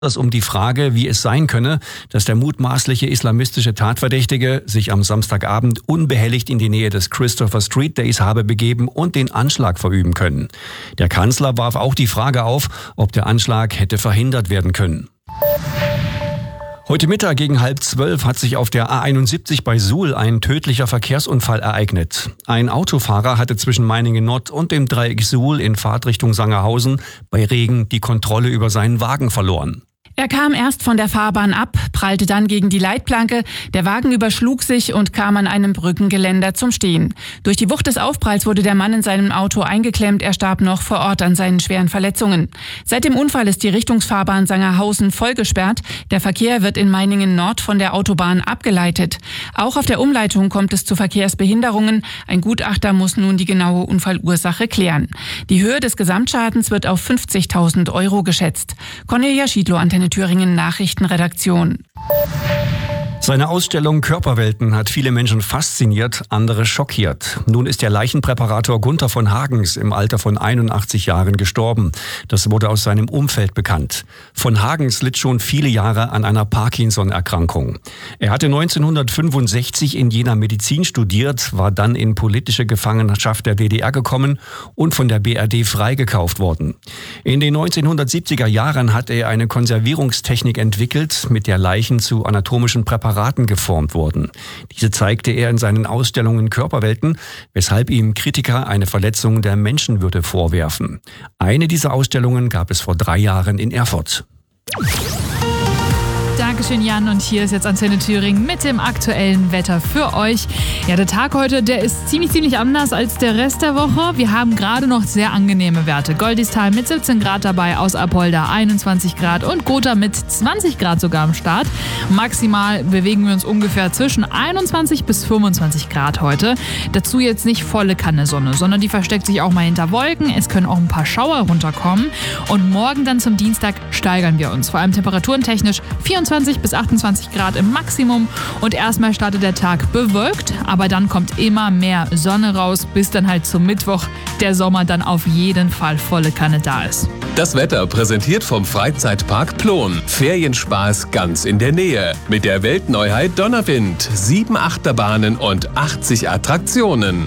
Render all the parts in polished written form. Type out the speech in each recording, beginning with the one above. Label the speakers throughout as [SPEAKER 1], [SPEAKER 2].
[SPEAKER 1] Es um die Frage, wie es sein könne, dass der mutmaßliche islamistische Tatverdächtige sich am Samstagabend unbehelligt in die Nähe des Christopher Street Days habe begeben und den Anschlag verüben können. Der Kanzler warf auch die Frage auf, ob der Anschlag hätte verhindert werden können. Heute Mittag gegen 11:30 hat sich auf der A71 bei Suhl ein tödlicher Verkehrsunfall ereignet. Ein Autofahrer hatte zwischen Meiningen-Nord und dem Dreieck Suhl in Fahrtrichtung Sangerhausen bei Regen die Kontrolle über seinen Wagen verloren.
[SPEAKER 2] Er kam erst von der Fahrbahn ab, prallte dann gegen die Leitplanke, der Wagen überschlug sich und kam an einem Brückengeländer zum Stehen. Durch die Wucht des Aufpralls wurde der Mann in seinem Auto eingeklemmt, er starb noch vor Ort an seinen schweren Verletzungen. Seit dem Unfall ist die Richtungsfahrbahn Sangerhausen voll gesperrt, der Verkehr wird in Meiningen-Nord von der Autobahn abgeleitet. Auch auf der Umleitung kommt es zu Verkehrsbehinderungen, ein Gutachter muss nun die genaue Unfallursache klären. Die Höhe des Gesamtschadens wird auf 50.000 € geschätzt. Cornelia Schiedlow, Antenne Thüringen Nachrichtenredaktion.
[SPEAKER 1] Seine Ausstellung Körperwelten hat viele Menschen fasziniert, andere schockiert. Nun ist der Leichenpräparator Gunther von Hagens im Alter von 81 Jahren gestorben. Das wurde aus seinem Umfeld bekannt. Von Hagens litt schon viele Jahre an einer Parkinson-Erkrankung. Er hatte 1965 in Jena Medizin studiert, war dann in politische Gefangenschaft der DDR gekommen und von der BRD freigekauft worden. In den 1970er Jahren hat er eine Konservierungstechnik entwickelt, mit der Leichen zu anatomischen Präparaten geformt wurden. Diese zeigte er in seinen Ausstellungen Körperwelten, weshalb ihm Kritiker eine Verletzung der Menschenwürde vorwerfen. Eine dieser Ausstellungen gab es vor 3 Jahren in Erfurt.
[SPEAKER 3] Dankeschön, Jan. Und hier ist jetzt Antenne Thüringen mit dem aktuellen Wetter für euch. Ja, der Tag heute, der ist ziemlich anders als der Rest der Woche. Wir haben gerade noch sehr angenehme Werte. Goldistal mit 17 Grad dabei, aus Apolda 21 Grad und Gotha mit 20 Grad sogar am Start. Maximal bewegen wir uns ungefähr zwischen 21 bis 25 Grad heute. Dazu jetzt nicht volle Kanne Sonne, sondern die versteckt sich auch mal hinter Wolken. Es können auch ein paar Schauer runterkommen. Und morgen dann zum Dienstag steigern wir uns. Vor allem temperatурentechnisch 24 bis 28 Grad im Maximum und erstmal startet der Tag bewölkt, aber dann kommt immer mehr Sonne raus, bis dann halt zum Mittwoch der Sommer dann auf jeden Fall volle Kanne da ist.
[SPEAKER 4] Das Wetter präsentiert vom Freizeitpark Plon. Ferienspaß ganz in der Nähe. Mit der Weltneuheit Donnerwind, 7 Achterbahnen und 80 Attraktionen.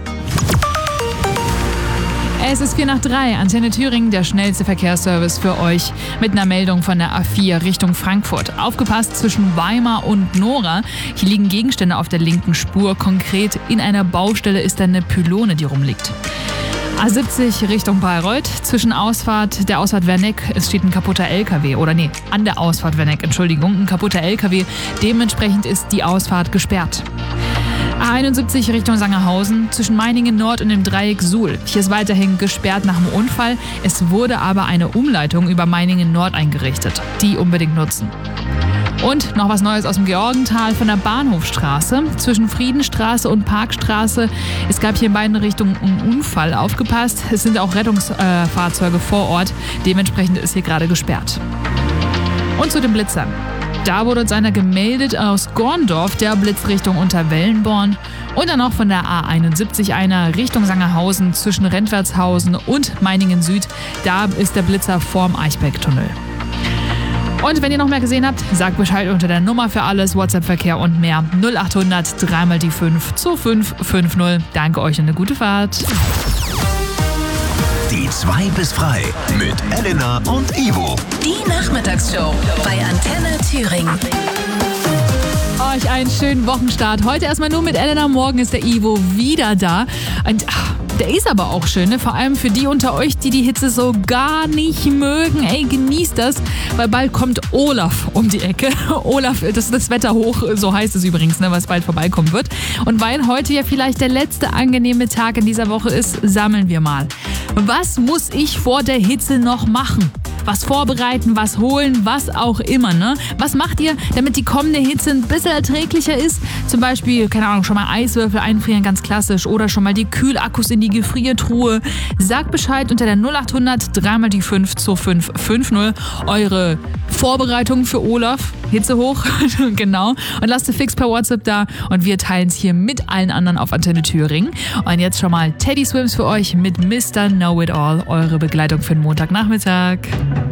[SPEAKER 3] Es ist 3:04, Antenne Thüringen, der schnellste Verkehrsservice für euch mit einer Meldung von der A4 Richtung Frankfurt. Aufgepasst zwischen Weimar und Nora. Hier liegen Gegenstände auf der linken Spur. Konkret in einer Baustelle ist da eine Pylone, die rumliegt. A70 Richtung Bayreuth, zwischen der Ausfahrt Werneck, es steht ein kaputter LKW, an der Ausfahrt Werneck, ein kaputter LKW. Dementsprechend ist die Ausfahrt gesperrt. A71 Richtung Sangerhausen, zwischen Meiningen-Nord und dem Dreieck Suhl. Hier ist weiterhin gesperrt nach dem Unfall. Es wurde aber eine Umleitung über Meiningen-Nord eingerichtet. Die unbedingt nutzen. Und noch was Neues aus dem Georgental von der Bahnhofstraße. Zwischen Friedenstraße und Parkstraße. Es gab hier in beiden Richtungen einen Unfall. Aufgepasst, es sind auch Rettungsfahrzeuge vor Ort. Dementsprechend ist hier gerade gesperrt. Und zu den Blitzern. Da wurde uns einer gemeldet aus Gorndorf, der Blitzrichtung Unterwellenborn. Und dann noch von der A71 einer Richtung Sangerhausen zwischen Rentwertshausen und Meiningen Süd. Da ist der Blitzer vorm Eichbergtunnel. Und wenn ihr noch mehr gesehen habt, sagt Bescheid unter der Nummer für alles, WhatsApp-Verkehr und mehr. 0800 3 die 5 2550. Danke euch und eine gute Fahrt.
[SPEAKER 5] Die 2 bis frei mit Elena und Ivo.
[SPEAKER 6] Die Nachmittagsshow bei Antenne Thüringen.
[SPEAKER 3] Euch einen schönen Wochenstart. Heute erstmal nur mit Elena, morgen ist der Ivo wieder da. Und der ist aber auch schön, ne? Vor allem für die unter euch, die die Hitze so gar nicht mögen. Ey, genießt das, weil bald kommt Olaf um die Ecke. Olaf, das ist das Wetter hoch, so heißt es übrigens, ne, was bald vorbeikommen wird. Und weil heute ja vielleicht der letzte angenehme Tag in dieser Woche ist, sammeln wir mal. Was muss ich vor der Hitze noch machen? Was vorbereiten, was holen, was auch immer, ne? Was macht ihr, damit die kommende Hitze ein bisschen erträglicher ist? Zum Beispiel, keine Ahnung, schon mal Eiswürfel einfrieren, ganz klassisch. Oder schon mal die Kühlakkus in die Gefriertruhe. Sagt Bescheid unter der 0800 3 die 5 2550. Eure Vorbereitung für Olaf. Hitze hoch, genau. Und lasst es fix per WhatsApp da. Und wir teilen es hier mit allen anderen auf Antenne Thüringen. Und jetzt schon mal Teddy Swims für euch mit Mr. Know It All. Eure Begleitung für den Montagnachmittag.